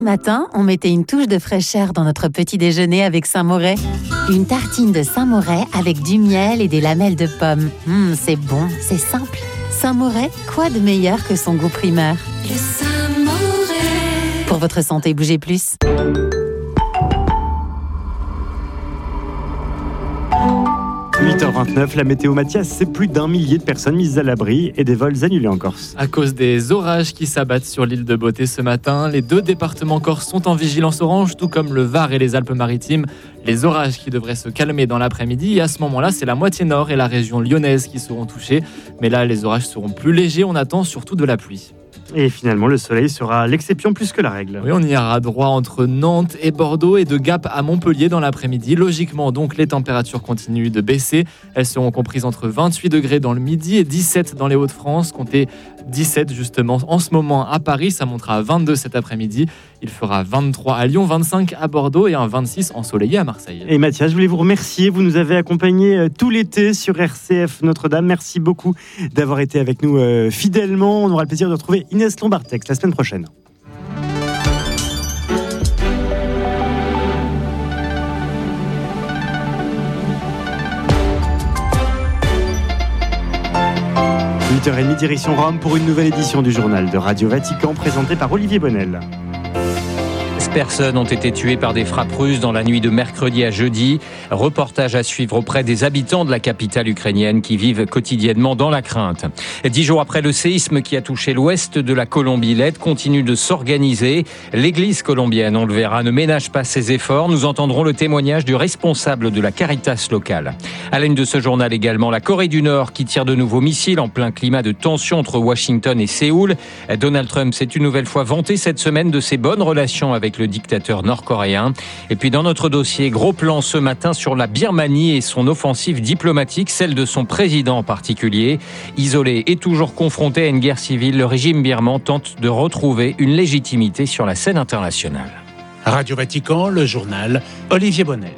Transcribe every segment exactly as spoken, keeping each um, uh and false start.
Matin, on mettait une touche de fraîcheur dans notre petit déjeuner avec Saint-Moret. Une tartine de Saint-Moret avec du miel et des lamelles de pommes. Mmh, c'est bon, c'est simple. Saint-Moret, quoi de meilleur que son goût primeur? Le Saint-Moret. Pour votre santé, bougez plus. huit heures vingt-neuf, la météo Mathias, c'est plus d'un millier de personnes mises à l'abri et des vols annulés en Corse. À cause des orages qui s'abattent sur l'île de Beauté ce matin, les deux départements corses sont en vigilance orange, tout comme le Var et les Alpes-Maritimes. Les orages qui devraient se calmer dans l'après-midi, et à ce moment-là, c'est la moitié nord et la région lyonnaise qui seront touchés. Mais là, les orages seront plus légers, on attend surtout de la pluie. Et finalement, le soleil sera l'exception plus que la règle. Oui, on ira droit entre Nantes et Bordeaux et de Gap à Montpellier dans l'après-midi. Logiquement, donc, les températures continuent de baisser. Elles seront comprises entre vingt-huit degrés dans le midi et dix-sept dans les Hauts-de-France. Comptez dix-sept justement en ce moment à Paris. Ça montera à vingt-deux cet après-midi. Il fera vingt-trois à Lyon, vingt-cinq à Bordeaux et un vingt-six ensoleillé à Marseille. Et Mathias, je voulais vous remercier. Vous nous avez accompagnés tout l'été sur R C F Notre-Dame. Merci beaucoup d'avoir été avec nous euh, fidèlement. On aura le plaisir de retrouver Inès Lombartex la semaine prochaine. huit heures trente, direction Rome pour une nouvelle édition du journal de Radio Vatican présenté par Olivier Bonnel. Personnes ont été tuées par des frappes russes dans la nuit de mercredi à jeudi. Reportage à suivre auprès des habitants de la capitale ukrainienne qui vivent quotidiennement dans la crainte. Dix jours après le séisme qui a touché l'ouest de la Colombie, l'aide continue de s'organiser. L'église colombienne, on le verra, ne ménage pas ses efforts. Nous entendrons le témoignage du responsable de la Caritas locale. À la une de ce journal également, la Corée du Nord qui tire de nouveaux missiles en plein climat de tension entre Washington et Séoul. Donald Trump s'est une nouvelle fois vanté cette semaine de ses bonnes relations avec le dictateur nord-coréen. Et puis dans notre dossier, gros plan ce matin sur la Birmanie et son offensive diplomatique, celle de son président en particulier. Isolé et toujours confronté à une guerre civile, le régime birman tente de retrouver une légitimité sur la scène internationale. Radio Vatican, le journal, Olivier Bonnel.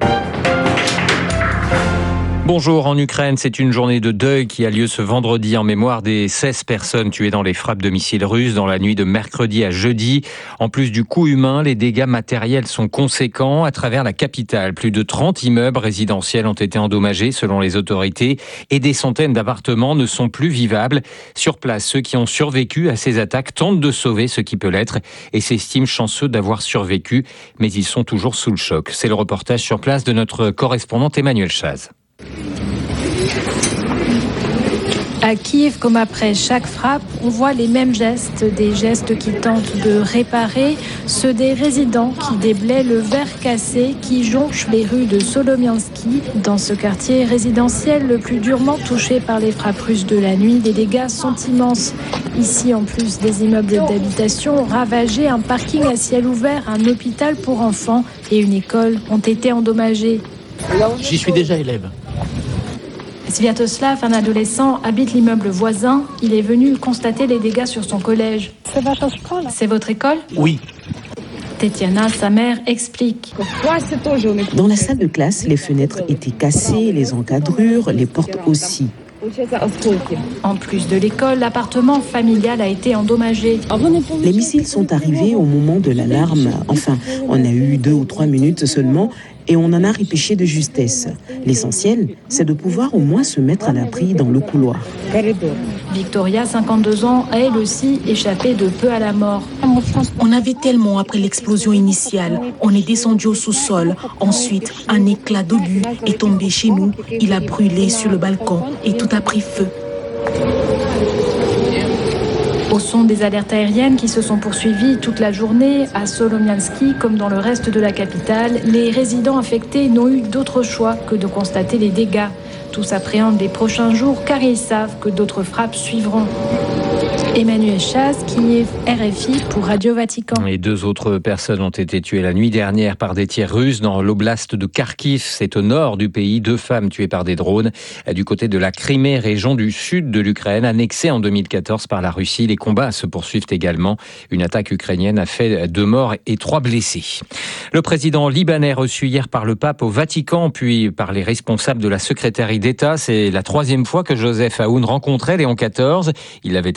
Bonjour, en Ukraine, c'est une journée de deuil qui a lieu ce vendredi en mémoire des seize personnes tuées dans les frappes de missiles russes dans la nuit de mercredi à jeudi. En plus du coût humain, les dégâts matériels sont conséquents à travers la capitale. Plus de trente immeubles résidentiels ont été endommagés selon les autorités et des centaines d'appartements ne sont plus vivables. Sur place, ceux qui ont survécu à ces attaques tentent de sauver ce qui peut l'être et s'estiment chanceux d'avoir survécu, mais ils sont toujours sous le choc. C'est le reportage sur place de notre correspondante Emmanuel Chaz. À Kiev, comme après chaque frappe, on voit les mêmes gestes, des gestes qui tentent de réparer, ceux des résidents qui déblaient le verre cassé qui jonche les rues de Solomiansky. Dans ce quartier résidentiel le plus durement touché par les frappes russes de la nuit, les dégâts sont immenses. Ici, en plus des immeubles d'habitation ravagés, un parking à ciel ouvert, un hôpital pour enfants et une école ont été endommagés. J'y suis déjà élève. Sviatoslav, un adolescent, habite l'immeuble voisin. Il est venu constater les dégâts sur son collège. C'est votre école ? Oui. Tetiana, sa mère, explique. Dans la salle de classe, les fenêtres étaient cassées, les encadrures, les portes aussi. En plus de l'école, l'appartement familial a été endommagé. Les missiles sont arrivés au moment de l'alarme. Enfin, on a eu deux ou trois minutes seulement et on en a repêché de justesse. L'essentiel, c'est de pouvoir au moins se mettre à l'abri dans le couloir. Victoria, cinquante-deux ans, a elle aussi échappé de peu à la mort. On avait tellement après l'explosion initiale. On est descendu au sous-sol. Ensuite, un éclat d'obus est tombé chez nous. Il a brûlé sur le balcon et tout a pris feu. Au son des alertes aériennes qui se sont poursuivies toute la journée à Solomiansky comme dans le reste de la capitale, les résidents affectés n'ont eu d'autre choix que de constater les dégâts. Tous appréhendent les prochains jours car ils savent que d'autres frappes suivront. Emmanuel Chaz, Kiev, R F I pour Radio Vatican. Et deux autres personnes ont été tuées la nuit dernière par des tirs russes dans l'oblast de Kharkiv. C'est au nord du pays. Deux femmes tuées par des drones. Du côté de la Crimée, région du sud de l'Ukraine, annexée en deux mille quatorze par la Russie. Les combats se poursuivent également. Une attaque ukrainienne a fait deux morts et trois blessés. Le président libanais reçu hier par le pape au Vatican, puis par les responsables de la secrétaire d'État. C'est la troisième fois que Joseph Aoun rencontrait Léon quatorze. Il l'avait accueilli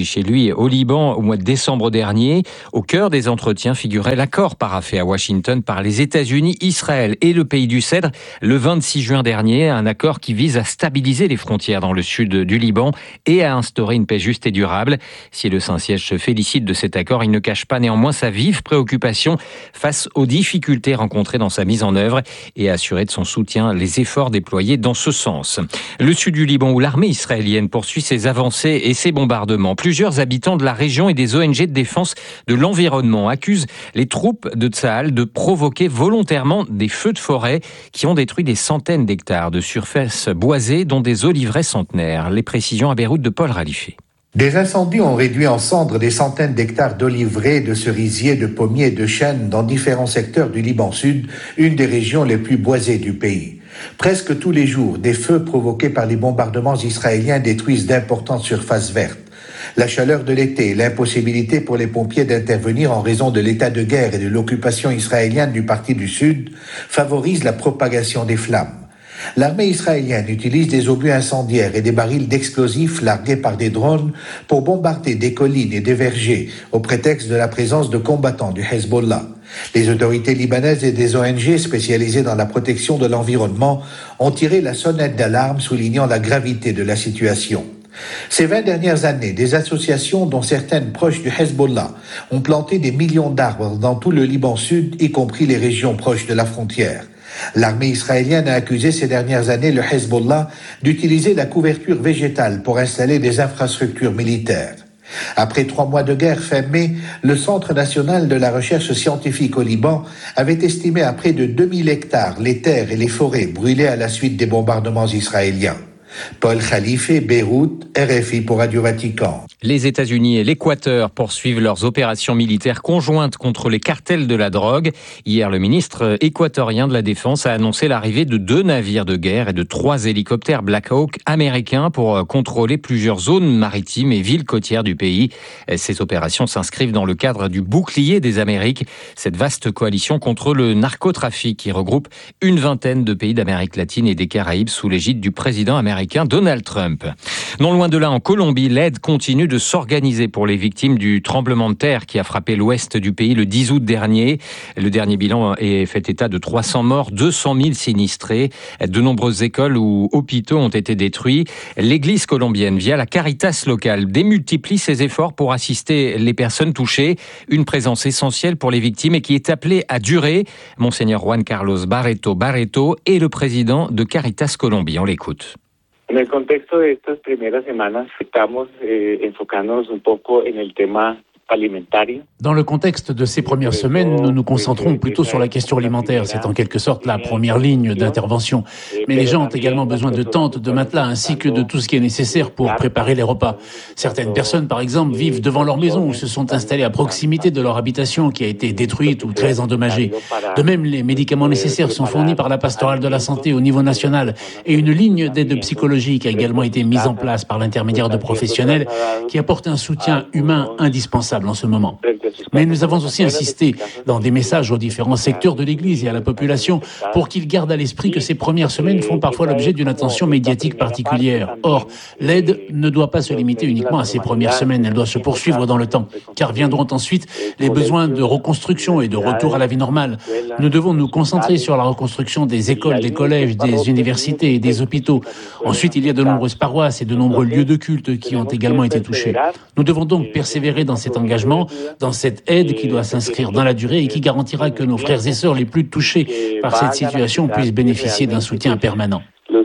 chez lui au Liban au mois de décembre dernier. Au cœur des entretiens figurait l'accord paraphé à Washington par les États-Unis, Israël et le pays du Cèdre le vingt-six juin dernier. Un accord qui vise à stabiliser les frontières dans le sud du Liban et à instaurer une paix juste et durable. Si le Saint-Siège se félicite de cet accord, il ne cache pas néanmoins sa vive préoccupation face aux difficultés rencontrées dans sa mise en œuvre et a assuré de son soutien les efforts déployés dans ce sens. Le sud du Liban où l'armée israélienne poursuit ses avancées et ses bombardements. Plusieurs habitants de la région et des O N G de défense de l'environnement accusent les troupes de Tsahal de provoquer volontairement des feux de forêt qui ont détruit des centaines d'hectares de surface boisée dont des oliveraies centenaires. Les précisions à Beyrouth de Paul Ralifé. Des incendies ont réduit en cendres des centaines d'hectares d'oliveraies, de cerisiers, de pommiers et de chênes dans différents secteurs du Liban Sud, une des régions les plus boisées du pays. Presque tous les jours, des feux provoqués par les bombardements israéliens détruisent d'importantes surfaces vertes. La chaleur de l'été et l'impossibilité pour les pompiers d'intervenir en raison de l'état de guerre et de l'occupation israélienne du parti du Sud favorisent la propagation des flammes. L'armée israélienne utilise des obus incendiaires et des barils d'explosifs largués par des drones pour bombarder des collines et des vergers au prétexte de la présence de combattants du Hezbollah. Les autorités libanaises et des O N G spécialisées dans la protection de l'environnement ont tiré la sonnette d'alarme soulignant la gravité de la situation. Ces vingt dernières années, des associations, dont certaines proches du Hezbollah, ont planté des millions d'arbres dans tout le Liban Sud, y compris les régions proches de la frontière. L'armée israélienne a accusé ces dernières années le Hezbollah d'utiliser la couverture végétale pour installer des infrastructures militaires. Après trois mois de guerre fin mai, le Centre national de la recherche scientifique au Liban avait estimé à près de deux mille hectares les terres et les forêts brûlées à la suite des bombardements israéliens. Paul Khalife, Beyrouth, R F I pour Radio Vatican. Les États-Unis et l'Équateur poursuivent leurs opérations militaires conjointes contre les cartels de la drogue. Hier, le ministre équatorien de la Défense a annoncé l'arrivée de deux navires de guerre et de trois hélicoptères Black Hawk américains pour contrôler plusieurs zones maritimes et villes côtières du pays. Ces opérations s'inscrivent dans le cadre du Bouclier des Amériques, cette vaste coalition contre le narcotrafic qui regroupe une vingtaine de pays d'Amérique latine et des Caraïbes sous l'égide du président américain Donald Trump. Non loin de là, en Colombie, l'aide continue de s'organiser pour les victimes du tremblement de terre qui a frappé l'ouest du pays le dix août dernier. Le dernier bilan est fait état de trois cents morts, deux cent mille sinistrés. De nombreuses écoles ou hôpitaux ont été détruits. L'église colombienne, via la Caritas locale, démultiplie ses efforts pour assister les personnes touchées. Une présence essentielle pour les victimes et qui est appelée à durer. Monseigneur Juan Carlos Barreto Barreto est le président de Caritas Colombie. On l'écoute. En el contexto de estas primeras semanas estamos eh, enfocándonos un poco en el tema alimentaire. Dans le contexte de ces premières semaines, nous nous concentrons plutôt sur la question alimentaire. C'est en quelque sorte la première ligne d'intervention. Mais les gens ont également besoin de tentes, de matelas, ainsi que de tout ce qui est nécessaire pour préparer les repas. Certaines personnes, par exemple, vivent devant leur maison ou se sont installées à proximité de leur habitation qui a été détruite ou très endommagée. De même, les médicaments nécessaires sont fournis par la pastorale de la santé au niveau national et une ligne d'aide psychologique a également été mise en place par l'intermédiaire de professionnels qui apportent un soutien humain indispensable en ce moment. Mais nous avons aussi insisté dans des messages aux différents secteurs de l'Église et à la population pour qu'ils gardent à l'esprit que ces premières semaines font parfois l'objet d'une attention médiatique particulière. Or, l'aide ne doit pas se limiter uniquement à ces premières semaines, elle doit se poursuivre dans le temps, car viendront ensuite les besoins de reconstruction et de retour à la vie normale. Nous devons nous concentrer sur la reconstruction des écoles, des collèges, des universités et des hôpitaux. Ensuite, il y a de nombreuses paroisses et de nombreux lieux de culte qui ont également été touchés. Nous devons donc persévérer dans cet engagement, dans cette aide qui doit s'inscrire dans la durée et qui garantira que nos frères et sœurs les plus touchés par cette situation puissent bénéficier d'un soutien permanent.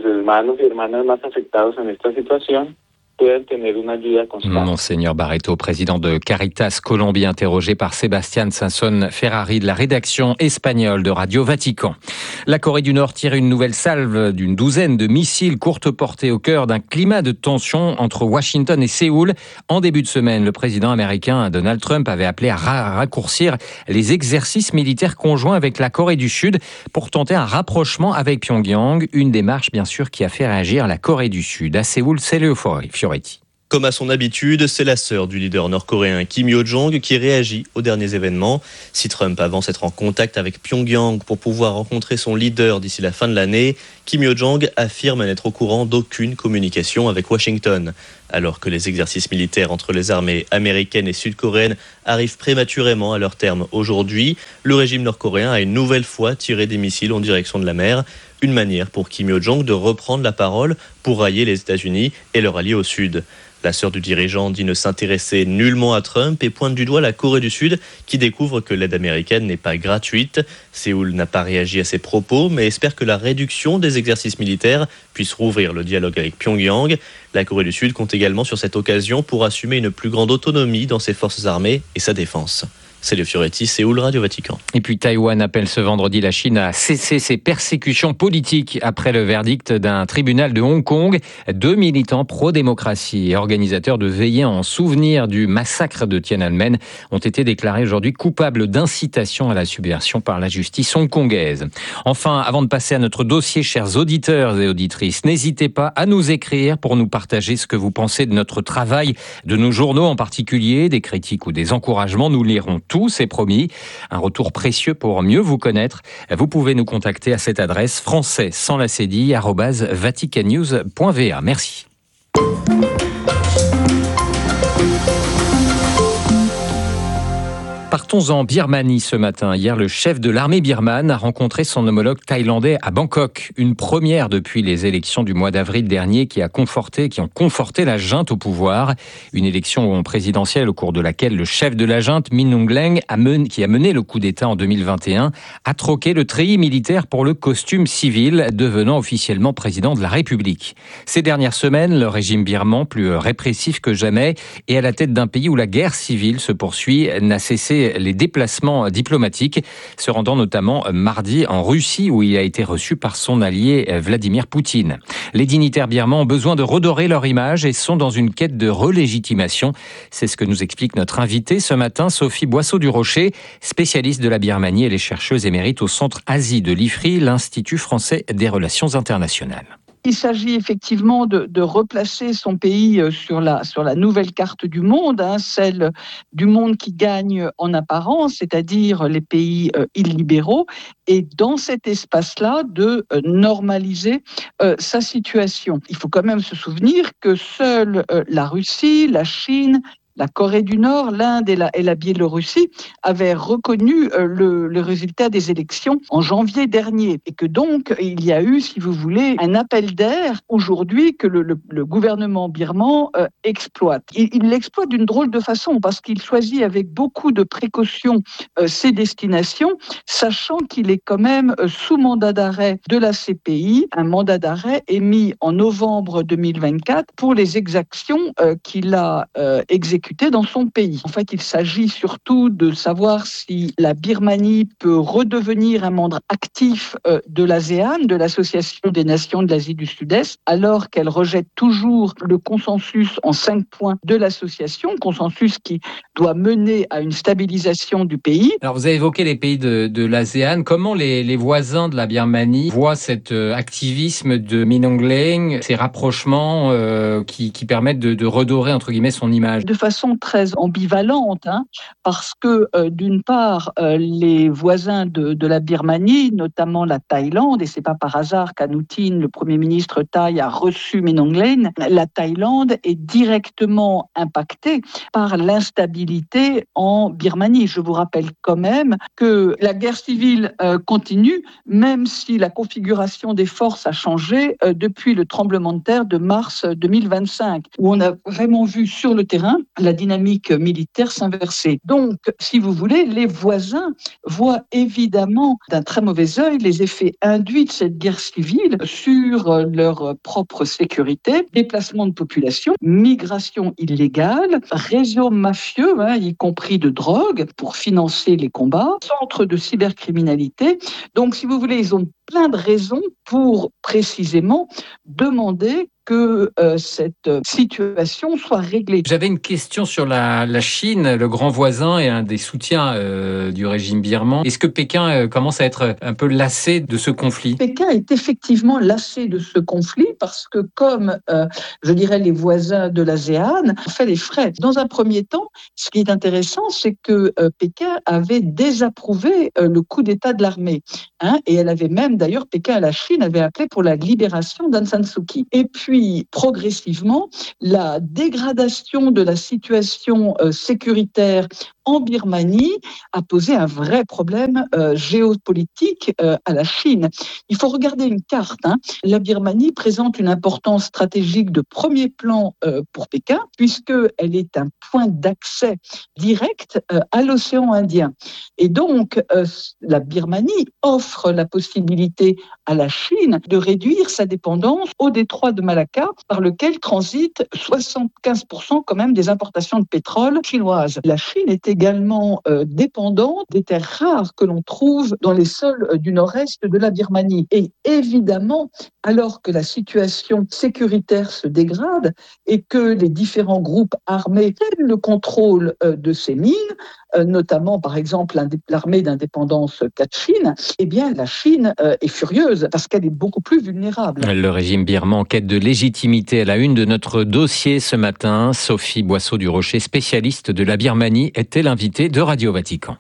Monseigneur Barreto, président de Caritas Colombie, interrogé par Sébastien Sanson Ferrari de la rédaction espagnole de Radio Vatican. La Corée du Nord tire une nouvelle salve d'une douzaine de missiles courte portée au cœur d'un climat de tension entre Washington et Séoul. En début de semaine, le président américain Donald Trump avait appelé à raccourcir les exercices militaires conjoints avec la Corée du Sud pour tenter un rapprochement avec Pyongyang. Une démarche, bien sûr, qui a fait réagir la Corée du Sud. À Séoul, c'est Léo Fioretti. Comme à son habitude, c'est la sœur du leader nord-coréen Kim Yo-jong qui réagit aux derniers événements. Si Trump avance être en contact avec Pyongyang pour pouvoir rencontrer son leader d'ici la fin de l'année, Kim Yo-jong affirme n'être au courant d'aucune communication avec Washington. Alors que les exercices militaires entre les armées américaines et sud-coréennes arrivent prématurément à leur terme aujourd'hui, le régime nord-coréen a une nouvelle fois tiré des missiles en direction de la mer. Une manière pour Kim Yo-jong de reprendre la parole pour railler les États-Unis et leur allié au Sud. La sœur du dirigeant dit ne s'intéresser nullement à Trump et pointe du doigt la Corée du Sud qui découvre que l'aide américaine n'est pas gratuite. Séoul n'a pas réagi à ces propos mais espère que la réduction des exercices militaires puisse rouvrir le dialogue avec Pyongyang. La Corée du Sud compte également sur cette occasion pour assumer une plus grande autonomie dans ses forces armées et sa défense. C'est le Fioretti, Séoul, Radio Vatican. Et puis Taïwan appelle ce vendredi la Chine à cesser ses persécutions politiques après le verdict d'un tribunal de Hong Kong. Deux militants pro-démocratie et organisateurs de veillées en souvenir du massacre de Tiananmen ont été déclarés aujourd'hui coupables d'incitation à la subversion par la justice hongkongaise. Enfin, avant de passer à notre dossier, chers auditeurs et auditrices, n'hésitez pas à nous écrire pour nous partager ce que vous pensez de notre travail, de nos journaux en particulier, des critiques ou des encouragements. Nous lirons tout. Tout, c'est promis. Un retour précieux pour mieux vous connaître. Vous pouvez nous contacter à cette adresse français sans la cédille arobase vaticannews point v a. Merci. Partons en Birmanie ce matin. Hier, le chef de l'armée birmane a rencontré son homologue thaïlandais à Bangkok. Une première depuis les élections du mois d'avril dernier qui, a conforté, qui ont conforté la junte au pouvoir. Une élection présidentielle au cours de laquelle le chef de la junte, Min Aung Hlaing, a mené, qui a mené le coup d'État en deux mille vingt et un, a troqué le treillis militaire pour le costume civil, devenant officiellement président de la République. Ces dernières semaines, le régime birman, plus répressif que jamais, et à la tête d'un pays où la guerre civile se poursuit, n'a cessé les déplacements diplomatiques, se rendant notamment mardi en Russie où il a été reçu par son allié Vladimir Poutine. Les dignitaires birmans ont besoin de redorer leur image et sont dans une quête de relégitimation. C'est ce que nous explique notre invitée ce matin, Sophie Boisseau-du-Rocher, spécialiste de la Birmanie. Elle est chercheuse émérite au Centre Asie de l'I F R I, l'Institut français des relations internationales. Il s'agit effectivement de, de replacer son pays sur la, sur la nouvelle carte du monde, hein, celle du monde qui gagne en apparence, c'est-à-dire les pays euh, illibéraux, et dans cet espace-là, de euh, normaliser euh, sa situation. Il faut quand même se souvenir que seule euh, la Russie, la Chine, la Corée du Nord, l'Inde et la, et la Biélorussie avaient reconnu euh, le, le résultat des élections en janvier dernier et que donc il y a eu, si vous voulez, un appel d'air aujourd'hui que le, le, le gouvernement birman euh, exploite. Il, il l'exploite d'une drôle de façon parce qu'il choisit avec beaucoup de précaution euh, ses destinations, sachant qu'il est quand même euh, sous mandat d'arrêt de la C P I, un mandat d'arrêt émis en novembre deux mille vingt-quatre pour les exactions euh, qu'il a euh, exécutées dans son pays. En fait, il s'agit surtout de savoir si la Birmanie peut redevenir un membre actif euh, de l'ASEAN, de l'Association des Nations de l'Asie du Sud-Est, alors qu'elle rejette toujours le consensus en cinq points de l'association, consensus qui doit mener à une stabilisation du pays. Alors, vous avez évoqué les pays de, de l'ASEAN. Comment les, les voisins de la Birmanie voient cet euh, activisme de Min Aung Hlaing, ces rapprochements euh, qui, qui permettent de, de redorer, entre guillemets, son image ? De façon très ambivalente, hein, parce que euh, d'une part, euh, les voisins de, de la Birmanie, notamment la Thaïlande, et c'est pas par hasard qu'Anutin, le Premier ministre thaï, a reçu Min Aung Hlaing, la Thaïlande est directement impactée par l'instabilité en Birmanie. Je vous rappelle quand même que la guerre civile euh, continue, même si la configuration des forces a changé euh, depuis le tremblement de terre de mars deux mille vingt-cinq, où on a vraiment vu sur le terrain la dynamique militaire s'inverser. Donc, si vous voulez, les voisins voient évidemment d'un très mauvais œil les effets induits de cette guerre civile sur leur propre sécurité, déplacement de population, migration illégale, réseaux mafieux, hein, y compris de drogue, pour financer les combats, centres de cybercriminalité. Donc, si vous voulez, ils ont plein de raisons pour précisément demander que euh, cette situation soit réglée. J'avais une question sur la, la Chine, le grand voisin et un des soutiens euh, du régime birman. Est-ce que Pékin euh, commence à être un peu lassé de ce conflit ? Pékin est effectivement lassé de ce conflit parce que comme, euh, je dirais, les voisins de l'ASEAN ont fait les frais. Dans un premier temps, ce qui est intéressant, c'est que euh, Pékin avait désapprouvé euh, le coup d'État de l'armée, hein, et elle avait même même d'ailleurs Pékin et la Chine avaient appelé pour la libération d'Aung San Suu Kyi. Et puis, progressivement, la dégradation de la situation euh, sécuritaire en Birmanie a posé un vrai problème euh, géopolitique euh, à la Chine. Il faut regarder une carte. Hein. La Birmanie présente une importance stratégique de premier plan euh, pour Pékin, puisqu'elle est un point d'accès direct euh, à l'océan Indien. Et donc, euh, la Birmanie offre la possibilité à la Chine de réduire sa dépendance au détroit de Malacca, par lequel transitent soixante-quinze pour cent quand même des importations de pétrole chinoises. La Chine est également euh, dépendante des terres rares que l'on trouve dans les sols euh, du nord-est de la Birmanie. Et évidemment, alors que la situation sécuritaire se dégrade et que les différents groupes armés prennent le contrôle euh, de ces mines, euh, notamment par exemple l'armée d'indépendance Kachin, eh bien la Chine euh, est furieuse parce qu'elle est beaucoup plus vulnérable. Le régime birman en quête de légitimité à la une de notre dossier ce matin. Sophie Boisseau du Rocher, spécialiste de la Birmanie, était l'invitée de Radio Vatican.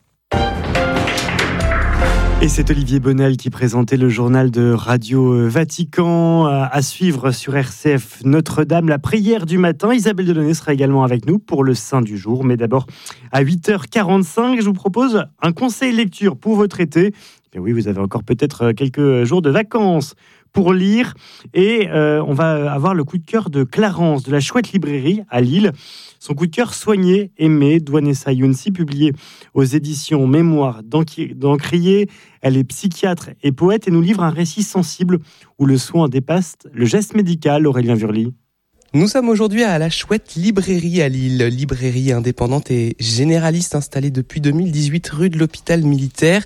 Et c'est Olivier Bonnel qui présentait le journal de Radio Vatican. À suivre sur R C F Notre-Dame, la prière du matin. Isabelle Delaunay sera également avec nous pour le Saint du jour. Mais d'abord, à huit heures quarante-cinq, je vous propose un conseil lecture pour votre été. Et oui, vous avez encore peut-être quelques jours de vacances pour lire. Et euh, on va avoir le coup de cœur de Clarence, de la Chouette Librairie à Lille. Son coup de cœur soigné, aimé, d'Wanessa Younsi, publié aux éditions Mémoire d'Encrier. Elle est psychiatre et poète et nous livre un récit sensible où le soin dépasse le geste médical. Aurélien Vurly. Nous sommes aujourd'hui à la Chouette Librairie à Lille, librairie indépendante et généraliste installée depuis deux mille dix-huit rue de l'Hôpital Militaire.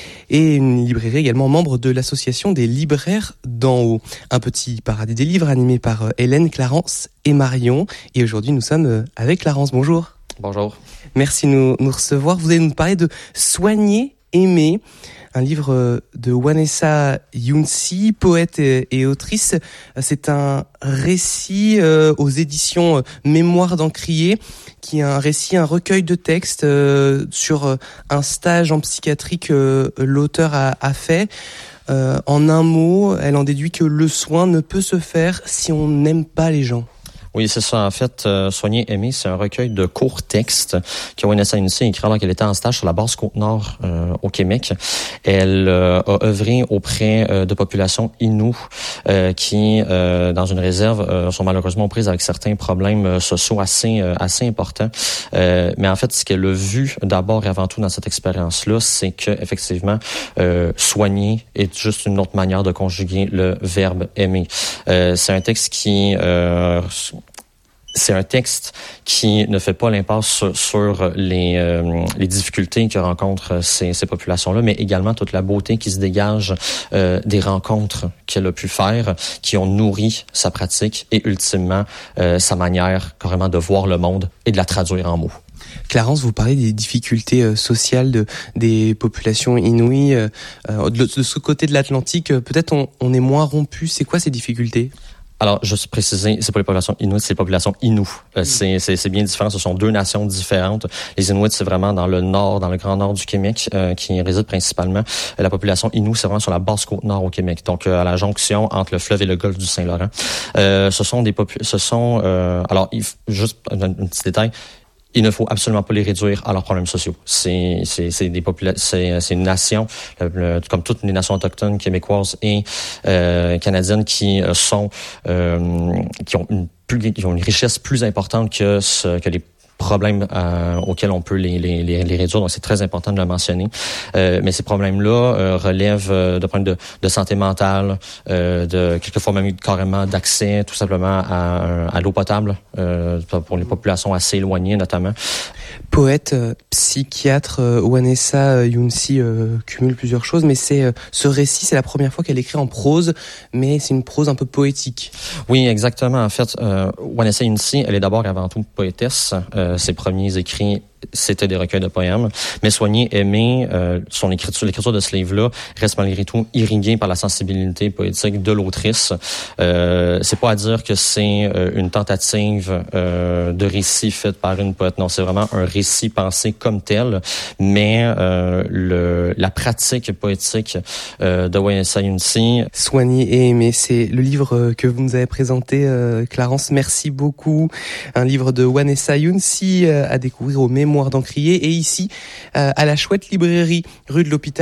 Et une librairie également membre de l'association des libraires d'en haut. Un petit paradis des livres animé par Hélène, Clarence et Marion. Et aujourd'hui, nous sommes avec Clarence. Bonjour. Bonjour. Merci de nous, nous recevoir. Vous allez nous parler de Soigner, aimer, un livre de Wanessa Younsi, poète et, et autrice. C'est un récit euh, aux éditions Mémoire d'Encrier, qui est un récit, un recueil de textes euh, sur euh, un stage en psychiatrie que euh, l'auteur a, a fait. Euh, en un mot, elle en déduit que le soin ne peut se faire si on n'aime pas les gens. Oui, c'est ça. En fait, euh, Soigner, aimer, c'est un recueil de courts textes que Wanessa Younsi a écrit alors qu'elle était en stage sur la Basse-Côte-Nord euh, au Québec. Elle euh, a œuvré auprès euh, de populations inoues euh, qui, euh, dans une réserve, euh, sont malheureusement prises avec certains problèmes euh, sociaux assez euh, assez importants. Euh, mais en fait, ce qu'elle a vu d'abord et avant tout dans cette expérience-là, c'est que effectivement, euh, soigner est juste une autre manière de conjuguer le verbe aimer. Euh, c'est un texte qui euh, C'est un texte qui ne fait pas l'impasse sur, sur les, euh, les difficultés que rencontrent ces, ces populations-là, mais également toute la beauté qui se dégage euh, des rencontres qu'elle a pu faire, qui ont nourri sa pratique et ultimement euh, sa manière carrément de voir le monde et de la traduire en mots. Clarence, vous parlez des difficultés euh, sociales de, des populations inouïes. Euh, de, de ce côté de l'Atlantique, euh, peut-être on, on est moins rompu. C'est quoi ces difficultés ? Alors, juste préciser, c'est pas les populations inuits, c'est les populations inoues. Euh, c'est, c'est, c'est bien différent. Ce sont deux nations différentes. Les Inuits, c'est vraiment dans le nord, dans le grand nord du Québec, euh, qui réside principalement. Euh, la population Innu, c'est vraiment sur la basse côte nord au Québec, donc euh, à la jonction entre le fleuve et le golfe du Saint-Laurent. Euh, ce sont des populations, ce sont, euh, alors, juste un, un petit détail. Il ne faut absolument pas les réduire à leurs problèmes sociaux. C'est, c'est, c'est des populations, c'est, c'est une nation, le, le, comme toutes les nations autochtones québécoises et euh, canadiennes qui sont, euh, qui ont une plus, qui ont une richesse plus importante que ce, que les problèmes euh, auxquels on peut les, les, les, les réduire. Donc, c'est très important de le mentionner. Euh, mais ces problèmes-là euh, relèvent euh, de problèmes de, de santé mentale, euh, de quelquefois même carrément d'accès tout simplement à, à l'eau potable euh, pour les populations assez éloignées notamment. Poète, euh, psychiatre, euh, Wanessa Younsi euh, cumule plusieurs choses, mais c'est euh, ce récit, c'est la première fois qu'elle écrit en prose, mais c'est une prose un peu poétique. Oui, exactement. En fait, euh, Wanessa Younsi, elle est d'abord avant tout poétesse. Euh, ses premiers écrits c'était des recueils de poèmes. Mais Soigner, aimer, euh, son écriture, l'écriture de ce livre-là reste malgré tout irriguée par la sensibilité poétique de l'autrice. Euh, c'est pas à dire que c'est euh, une tentative euh, de récit faite par une poète. Non, c'est vraiment un récit pensé comme tel. Mais euh, le, la pratique poétique euh, de Wanessa Younsi. Soigner et aimer, c'est le livre que vous nous avez présenté, euh, Clarence. Merci beaucoup. Un livre de Wanessa Younsi euh, à découvrir aux Mémoires d'Encrier et ici euh, à la chouette librairie rue de l'Hôpital.